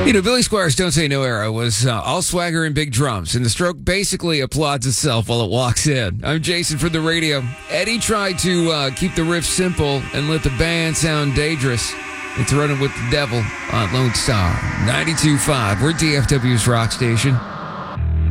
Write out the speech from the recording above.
Billy Squire's Don't Say No era was all swagger and big drums, and the stroke basically applauds itself while it walks in. I'm Jason for the radio. Eddie tried to keep the riff simple and let the band sound dangerous. It's Running with the Devil on Lone Star 92.5. We're DFW's rock station.